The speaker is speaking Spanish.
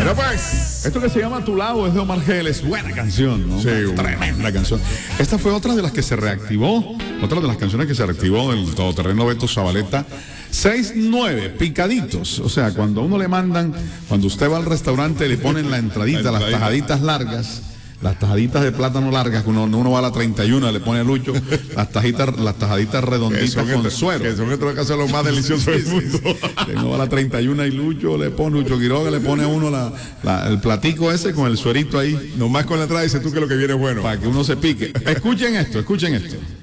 Bueno, pues. Esto que se llama Tu Lado es de Omar Geles. Buena canción, ¿no? Sí, tremenda canción. Esta fue otra de las que se reactivó. Otra de las canciones que se reactivó del todoterreno Beto Zabaleta. 6-9, picaditos. O sea, cuando a uno le mandan, cuando usted va al restaurante, le ponen la entradita, las tajaditas largas. Las tajaditas de plátano largas, que uno va a la 31, le pone Lucho, las tajaditas redonditas con suero. Que son estos que son los más deliciosos del mundo. Uno va a la 31 y Lucho Quiroga le pone a uno el platico ese con el suerito ahí. Nomás con la entrada dices tú que lo que viene es bueno. Para que uno se pique. Escuchen esto.